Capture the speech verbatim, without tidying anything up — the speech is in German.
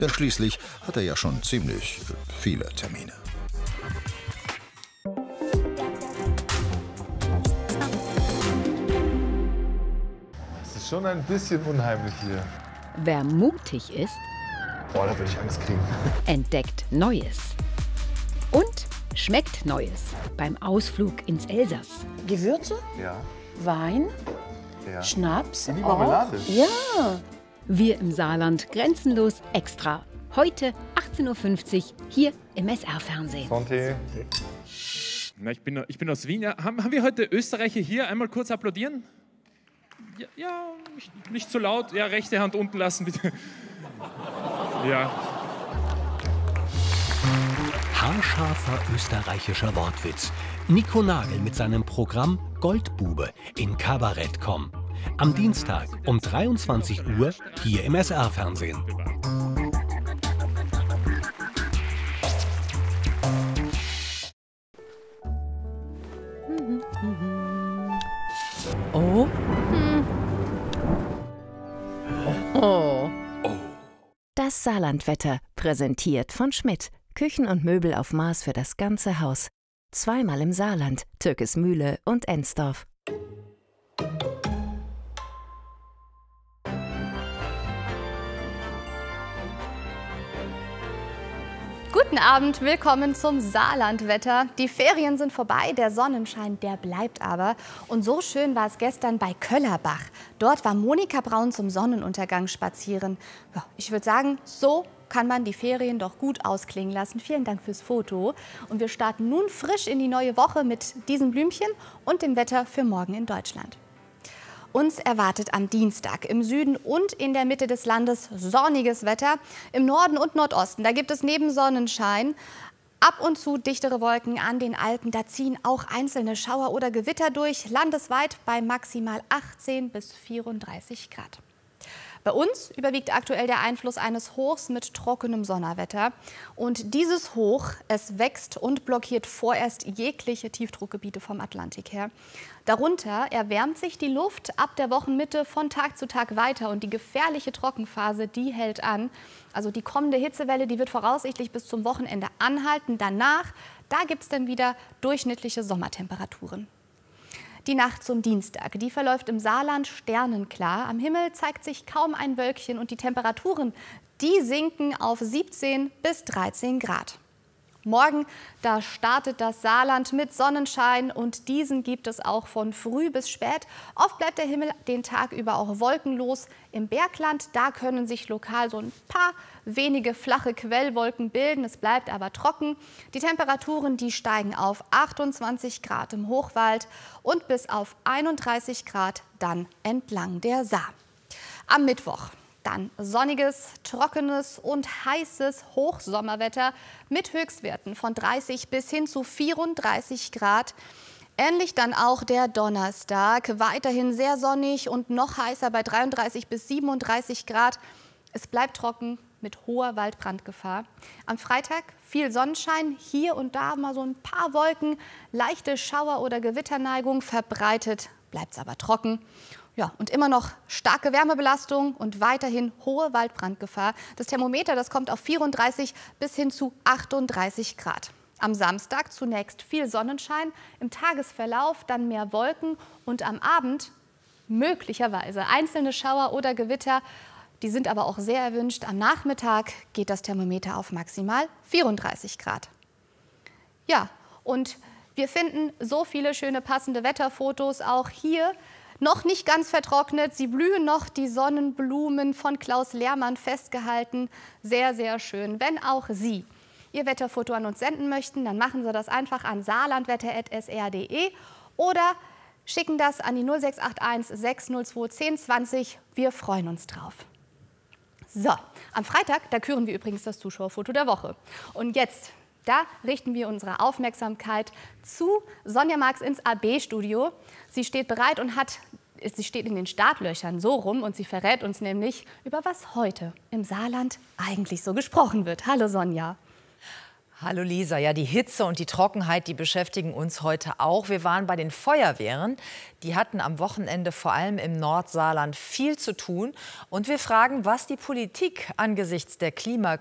Denn schließlich hat er ja schon ziemlich viele Termine. Es ist schon ein bisschen unheimlich hier. Wer mutig ist, Boah, da würde ich Angst kriegen. entdeckt Neues. Und schmeckt Neues beim Ausflug ins Elsass. Gewürze, Ja. Wein, ja. Schnaps. Wie auch. marmeladisch. Ja. Wir im Saarland grenzenlos extra. Heute achtzehn Uhr fünfzig hier im S R-Fernsehen. Santé. Na, ich, bin, ich bin aus Wien. Ja, haben, haben wir heute Österreicher hier? Einmal kurz applaudieren? Ja, ja nicht, nicht so laut. Ja, rechte Hand unten lassen, bitte. Ja. Haarscharfer österreichischer Wortwitz. Nico Nagel mit seinem Programm Goldbube in Kabarett punkt com. Am Dienstag um dreiundzwanzig Uhr hier im S R-Fernsehen. Oh. Oh. Das Saarlandwetter, präsentiert von Schmidt. Küchen und Möbel auf Maß für das ganze Haus. Zweimal im Saarland, Türkesmühle und Ensdorf. Guten Abend, willkommen zum Saarlandwetter. Die Ferien sind vorbei, der Sonnenschein, der bleibt aber. Und so schön war es gestern bei Köllerbach. Dort war Monika Braun zum Sonnenuntergang spazieren. Ja, ich würde sagen, so kann man die Ferien doch gut ausklingen lassen. Vielen Dank fürs Foto. Und wir starten nun frisch in die neue Woche mit diesen Blümchen und dem Wetter für morgen in Deutschland. Uns erwartet am Dienstag im Süden und in der Mitte des Landes sonniges Wetter. Im Norden und Nordosten, da gibt es neben Sonnenschein ab und zu dichtere Wolken an den Alpen. Da ziehen auch einzelne Schauer oder Gewitter durch, landesweit bei maximal achtzehn bis vierunddreißig Grad. Bei uns überwiegt aktuell der Einfluss eines Hochs mit trockenem Sommerwetter. Und dieses Hoch, es wächst und blockiert vorerst jegliche Tiefdruckgebiete vom Atlantik her. Darunter erwärmt sich die Luft ab der Wochenmitte von Tag zu Tag weiter. Und die gefährliche Trockenphase, die hält an. Also die kommende Hitzewelle, die wird voraussichtlich bis zum Wochenende anhalten. Danach, da gibt es dann wieder durchschnittliche Sommertemperaturen. Die Nacht zum Dienstag, die verläuft im Saarland sternenklar. Am Himmel zeigt sich kaum ein Wölkchen und die Temperaturen, die sinken auf siebzehn bis dreizehn Grad. Morgen, da startet das Saarland mit Sonnenschein und diesen gibt es auch von früh bis spät. Oft bleibt der Himmel den Tag über auch wolkenlos. Im Bergland, da können sich lokal so ein paar wenige flache Quellwolken bilden. Es bleibt aber trocken. Die Temperaturen, die steigen auf achtundzwanzig Grad im Hochwald und bis auf einunddreißig Grad dann entlang der Saar. Am Mittwoch dann sonniges, trockenes und heißes Hochsommerwetter mit Höchstwerten von dreißig bis hin zu vierunddreißig Grad. Ähnlich dann auch der Donnerstag, weiterhin sehr sonnig und noch heißer bei dreiunddreißig bis siebenunddreißig Grad. Es bleibt trocken mit hoher Waldbrandgefahr. Am Freitag viel Sonnenschein, hier und da mal so ein paar Wolken, leichte Schauer- oder Gewitterneigung, verbreitet bleibt es aber trocken. Ja, und immer noch starke Wärmebelastung und weiterhin hohe Waldbrandgefahr. Das Thermometer, das kommt auf vierunddreißig bis hin zu achtunddreißig Grad. Am Samstag zunächst viel Sonnenschein, im Tagesverlauf dann mehr Wolken und am Abend möglicherweise einzelne Schauer oder Gewitter. Die sind aber auch sehr erwünscht. Am Nachmittag geht das Thermometer auf maximal vierunddreißig Grad. Ja, und wir finden so viele schöne passende Wetterfotos auch hier. Noch nicht ganz vertrocknet, sie blühen noch, die Sonnenblumen von Klaus Lehrmann festgehalten. Sehr, sehr schön. Wenn auch Sie Ihr Wetterfoto an uns senden möchten, dann machen Sie das einfach an saarlandwetter punkt s r punkt d e oder schicken das an die null sechs acht eins sechs null zwei zehn zwanzig. Wir freuen uns drauf. So, am Freitag, da küren wir übrigens das Zuschauerfoto der Woche. Und jetzt, da richten wir unsere Aufmerksamkeit zu Sonja Marx ins A B-Studio. Sie steht bereit und hat, sie steht in den Startlöchern so rum und sie verrät uns nämlich, über was heute im Saarland eigentlich so gesprochen wird. Hallo Sonja. Hallo Lisa, ja, die Hitze und die Trockenheit, die beschäftigen uns heute auch. Wir waren bei den Feuerwehren. Die hatten am Wochenende vor allem im Nordsaarland viel zu tun. Und wir fragen, was die Politik angesichts der Klimakrise